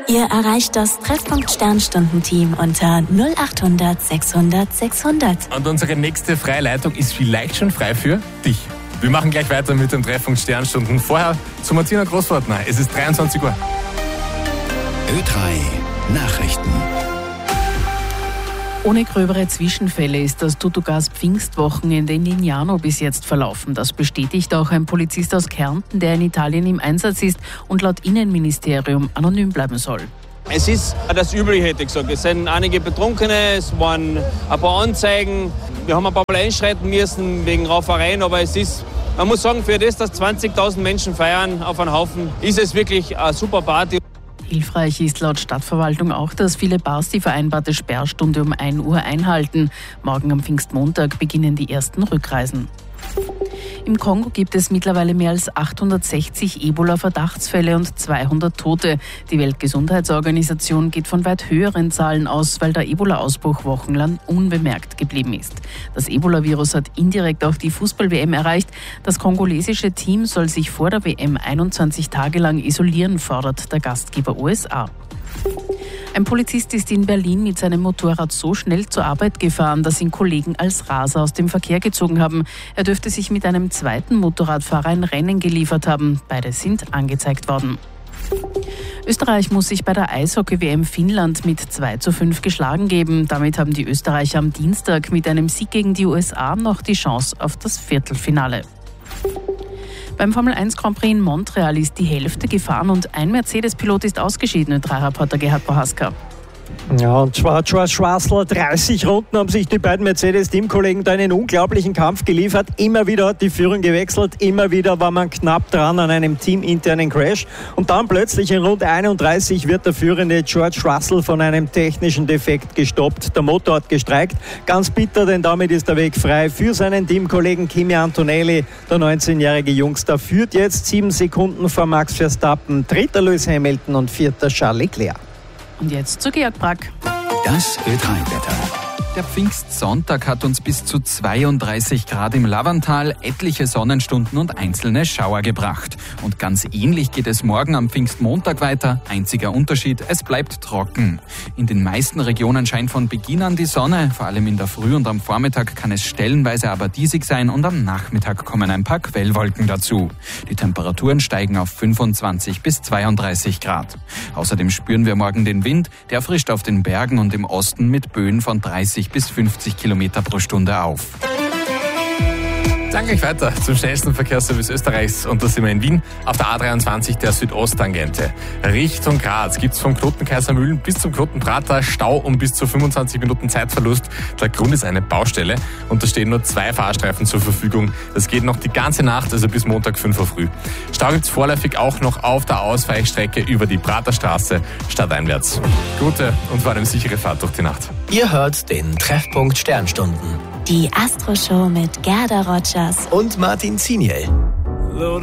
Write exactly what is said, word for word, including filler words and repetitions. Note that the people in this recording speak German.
Ihr erreicht das Treffpunkt Sternstunden-Team unter null acht hundert sechshundert sechshundert. Und unsere nächste Freileitung ist vielleicht schon frei für dich. Wir machen gleich weiter mit dem Treffpunkt Sternstunden. Vorher zu Martina Großfortner. Es ist dreiundzwanzig Uhr. Ö drei Nachrichten. Ohne gröbere Zwischenfälle ist das Tutugas-Pfingstwochenende in Lignano bis jetzt verlaufen. Das bestätigt auch ein Polizist aus Kärnten, der in Italien im Einsatz ist und laut Innenministerium anonym bleiben soll. Es ist das Übliche, hätte ich gesagt. Es sind einige Betrunkene, es waren ein paar Anzeigen. Wir haben ein paar Mal einschreiten müssen wegen Raufereien, aber es ist, man muss sagen, für das, dass zwanzigtausend Menschen feiern auf einen Haufen, ist es wirklich eine super Party. Hilfreich ist laut Stadtverwaltung auch, dass viele Bars die vereinbarte Sperrstunde um ein Uhr einhalten. Morgen am Pfingstmontag beginnen die ersten Rückreisen. Im Kongo gibt es mittlerweile mehr als achthundertsechzig Ebola-Verdachtsfälle und zweihundert Tote. Die Weltgesundheitsorganisation geht von weit höheren Zahlen aus, weil der Ebola-Ausbruch wochenlang unbemerkt geblieben ist. Das Ebola-Virus hat indirekt auch die Fußball-W M erreicht. Das kongolesische Team soll sich vor der W M einundzwanzig Tage lang isolieren, fordert der Gastgeber U S A. Ein Polizist ist in Berlin mit seinem Motorrad so schnell zur Arbeit gefahren, dass ihn Kollegen als Raser aus dem Verkehr gezogen haben. Er dürfte sich mit einem zweiten Motorradfahrer ein Rennen geliefert haben. Beide sind angezeigt worden. Österreich muss sich bei der Eishockey-W M Finnland mit zwei zu fünf geschlagen geben. Damit haben die Österreicher am Dienstag mit einem Sieg gegen die U S A noch die Chance auf das Viertelfinale. Beim Formel eins Grand Prix in Montreal ist die Hälfte gefahren und ein Mercedes-Pilot ist ausgeschieden, Ö drei Reporter Gerhard Prohaska. Ja, und zwar George Russell. dreißig Runden haben sich die beiden Mercedes-Teamkollegen da einen unglaublichen Kampf geliefert. Immer wieder hat die Führung gewechselt, immer wieder war man knapp dran an einem teaminternen Crash. Und dann plötzlich in Runde einunddreißig wird der führende George Russell von einem technischen Defekt gestoppt. Der Motor hat gestreikt. Ganz bitter, denn damit ist der Weg frei für seinen Teamkollegen Kimi Antonelli. Der neunzehnjährige Jungster führt jetzt sieben Sekunden vor Max Verstappen. Dritter Lewis Hamilton und vierter Charles Leclerc. Und jetzt zu Georg Brack. Das Ö drei Wetter. Der Pfingstsonntag hat uns bis zu zweiunddreißig Grad im Lavantal, etliche Sonnenstunden und einzelne Schauer gebracht. Und ganz ähnlich geht es morgen am Pfingstmontag weiter. Einziger Unterschied, es bleibt trocken. In den meisten Regionen scheint von Beginn an die Sonne. Vor allem in der Früh und am Vormittag kann es stellenweise aber diesig sein und am Nachmittag kommen ein paar Quellwolken dazu. Die Temperaturen steigen auf fünfundzwanzig bis zweiunddreißig Grad. Außerdem spüren wir morgen den Wind, der frischt auf den Bergen und im Osten mit Böen von dreißig bis fünfzig Kilometer pro Stunde auf. Dann gleich weiter zum schnellsten Verkehrsservice Österreichs und da sind wir in Wien auf der A dreiundzwanzig der Südosttangente. Richtung Graz gibt's vom Knoten Kaisermühlen bis zum Knoten Prater Stau um bis zu fünfundzwanzig Minuten Zeitverlust. Der Grund ist eine Baustelle und da stehen nur zwei Fahrstreifen zur Verfügung. Das geht noch die ganze Nacht, also bis Montag fünf Uhr früh. Stau gibt's vorläufig auch noch auf der Ausweichstrecke über die Praterstraße stadteinwärts. Gute und vor allem sichere Fahrt durch die Nacht. Ihr hört den Treffpunkt Sternstunden. Die Astro-Show mit Gerda Rogers Und Martin Ziniel.